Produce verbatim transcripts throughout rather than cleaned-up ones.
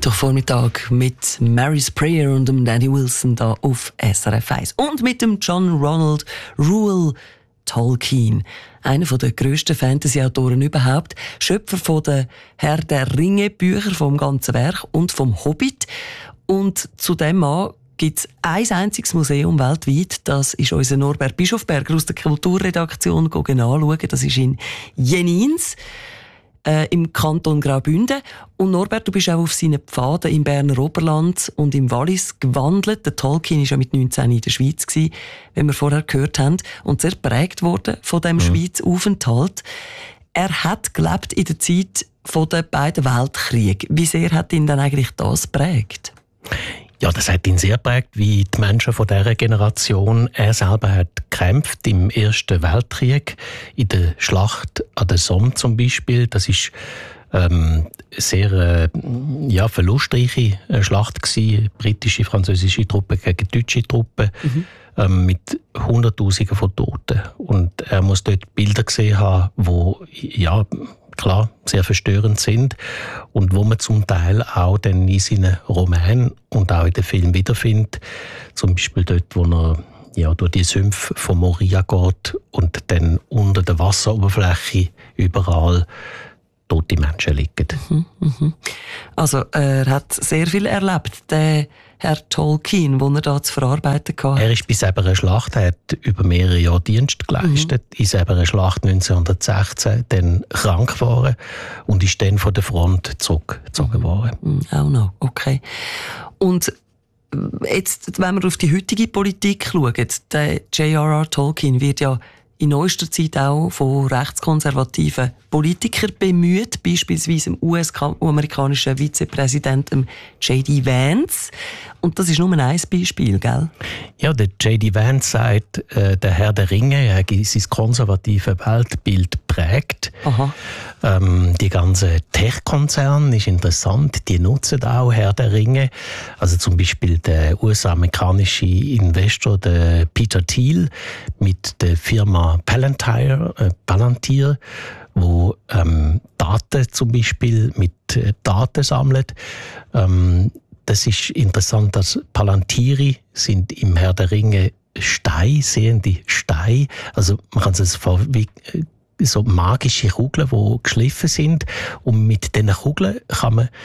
Mittwochvormittag mit Mary's Prayer und dem Danny Wilson da auf S R F eins. Und mit dem John Ronald Reuel Tolkien, einer der grössten Fantasy-Autoren überhaupt, Schöpfer von den Herr der Ringe-Bücher vom ganzen Werk und vom Hobbit. Und zu dem Mann gibt es ein einziges Museum weltweit, das ist unser Norbert Bischofberger aus der Kulturredaktion anschauen. Das ist in Jenins äh, im Kanton Graubünden. Und Norbert, du bist auch auf seinen Pfaden im Berner Oberland und im Wallis gewandelt. Der Tolkien war ja mit neunzehn in der Schweiz, wie wir vorher gehört haben, und sehr geprägt worden von diesem ja. Schweiz-Aufenthalt. Er hat gelebt in der Zeit der beiden Weltkriege. Wie sehr hat ihn dann eigentlich das geprägt? Ja, das hat ihn sehr geprägt, wie die Menschen von dieser Generation. Er selber hat gekämpft im Ersten Weltkrieg, in der Schlacht an der Somme zum Beispiel. Das ist ähm, sehr äh, ja, verlustreiche Schlacht gewesen. Britische, französische Truppen gegen deutsche Truppen, mhm. ähm, mit Hunderttausenden von Toten. Und er muss dort Bilder gesehen haben, wo ja klar, sehr verstörend sind und wo man zum Teil auch dann in seinen Romanen und auch in den Filmen wiederfindet. Zum Beispiel dort, wo er ja, durch die Sümpfe von Moria geht und dann unter der Wasseroberfläche überall tote Menschen liegen. Mhm, mhm. Also er hat sehr viel erlebt, der Herr Tolkien, den er da zu verarbeiten hatte. Er ist bei selber Schlacht, er hat über mehrere Jahre Dienst geleistet, mhm. in selber Schlacht neunzehnhundertsechzehn dann krank geworden und ist dann von der Front zurückgezogen worden. Mhm. Auch noch, okay. Und jetzt, wenn wir auf die heutige Politik schauen, der J R R Tolkien wird ja in neuester Zeit auch von rechtskonservativen Politikern bemüht, beispielsweise dem U S-amerikanischen Vizepräsidenten J D Vance. Und das ist nur ein Beispiel, gell? Ja, der J D Vance sagt, äh, der Herr der Ringe, er hat sein konservatives Weltbild prägt. Aha. Ähm, die ganzen Tech-Konzerne ist interessant, die nutzen auch Herr der Ringe. Also zum Beispiel der U S-amerikanische Investor, der Peter Thiel, mit der Firma Palantir, äh, Palantir wo ähm, Daten zum Beispiel mit äh, Daten sammelt. Ähm, das ist interessant, dass Palantiri sind im Herr der Ringe Steine, sehende Steine. Also man kann es vor wie äh, so magische Kugeln, die geschliffen sind. Und mit diesen Kugeln kann man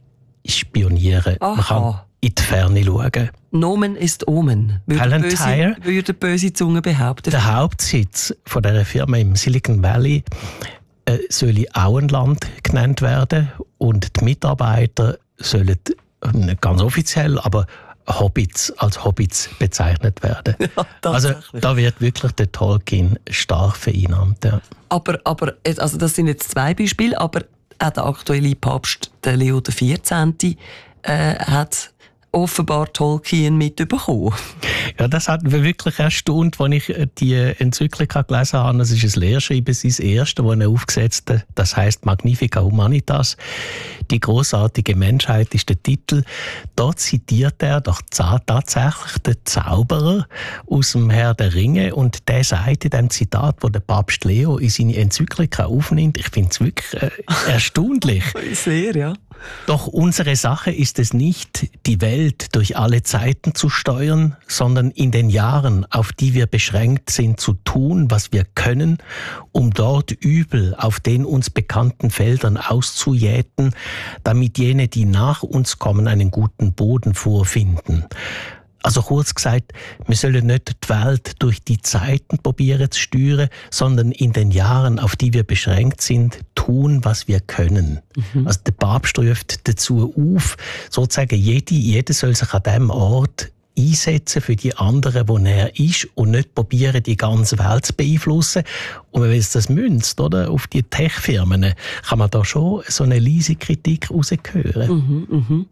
spionieren. Aha. Man kann in die Ferne schauen. Nomen ist Omen, würde böse, würde böse Zunge behaupten. Der Hauptsitz von dieser Firma im Silicon Valley äh, soll Auenland genannt werden und die Mitarbeiter sollen nicht ganz offiziell, aber Hobbits als Hobbits bezeichnet werden. Ja, also da wird wirklich der Tolkien stark vereinnahmt. Ja. Aber, aber also das sind jetzt zwei Beispiele, aber auch der aktuelle Papst, der Leo der vierzehnte Äh, hat offenbar Tolkien mitbekommen. Ja, das hat mich wirklich erstaunt, als ich die Enzyklika gelesen habe. Das ist ein Lehrschreiben, sein erstes, das er aufgesetzt hat. Das heisst Magnifica Humanitas. Die grossartige Menschheit ist der Titel. Dort zitiert er doch tatsächlich den Zauberer aus dem Herr der Ringe und der sagt in dem Zitat, wo der Papst Leo in seine Enzyklika aufnimmt, ich finde es wirklich äh, erstaunlich. Sehr, ja. Doch unsere Sache ist es nicht, die Welt durch alle Zeiten zu steuern, sondern in den Jahren, auf die wir beschränkt sind, zu tun, was wir können, um dort Übel auf den uns bekannten Feldern auszujäten, damit jene, die nach uns kommen, einen guten Boden vorfinden. Also kurz gesagt, wir sollen nicht die Welt durch die Zeiten probieren zu steuern, sondern in den Jahren, auf die wir beschränkt sind, tun, was wir können. Mhm. Also der Papst ruft dazu auf, sozusagen jede, jeder soll sich an diesem Ort einsetzen für die anderen, wo er ist und nicht probieren, die ganze Welt zu beeinflussen. Und wenn man das münzt, oder, auf die Tech-Firmen, kann man da schon so eine leise Kritik raushören. Mhm, mhm.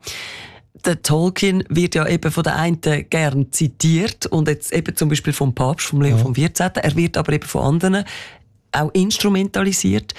Der Tolkien wird ja eben von den einen gern zitiert und jetzt eben zum Beispiel vom Papst, vom Leo ja. vom vierzehnten Er wird aber eben von anderen auch instrumentalisiert.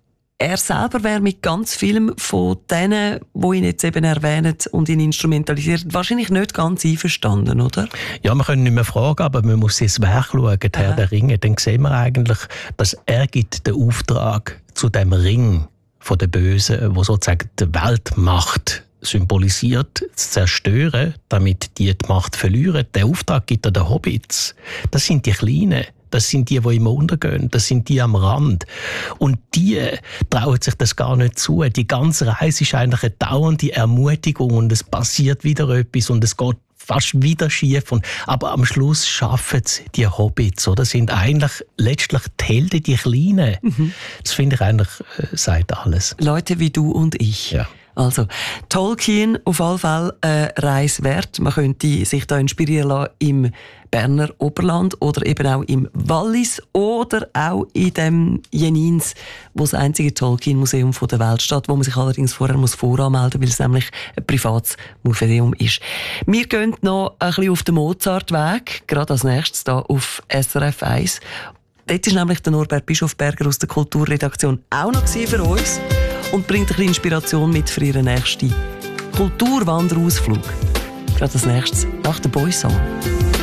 Er selber wäre mit ganz vielen von denen, die ihn jetzt eben erwähnen und ihn instrumentalisieren, wahrscheinlich nicht ganz einverstanden, oder? Ja, wir können nicht mehr fragen, aber man muss ins Werk schauen, der Herr der Ringe. Dann sehen wir eigentlich, dass er gibt den Auftrag zu dem Ring von den Bösen, wo sozusagen die Weltmacht symbolisiert, zu zerstören, damit die die Macht verlieren. Der Auftrag gibt er den Hobbits. Das sind die Kleinen. Das sind die, die immer untergehen. Das sind die am Rand. Und die trauen sich das gar nicht zu. Die ganze Reise ist eigentlich eine dauernde Ermutigung und es passiert wieder etwas und es geht fast wieder schief. Und, aber am Schluss schaffen es die Hobbits. Oder? Das sind eigentlich letztlich die Helden, die Kleinen. Mhm. Das finde ich eigentlich, äh, sagt alles. Leute wie du und ich. Ja. Also, Tolkien auf alle Fälle äh, Reise wert. Man könnte sich da inspirieren lassen im Berner Oberland oder eben auch im Wallis oder auch in dem Jenins, wo das einzige Tolkien-Museum der Welt steht, wo man sich allerdings vorher muss voranmelden muss, weil es nämlich ein privates Museum ist. Wir gehen noch ein bisschen auf den Mozart-Weg, gerade als nächstes hier auf S R F eins. Dort ist nämlich der Norbert Bischofberger aus der Kulturredaktion auch noch für uns und bringt ein bisschen Inspiration mit für ihren nächsten Kulturwanderausflug. Gerade als nächstes nach dem Boy-Song.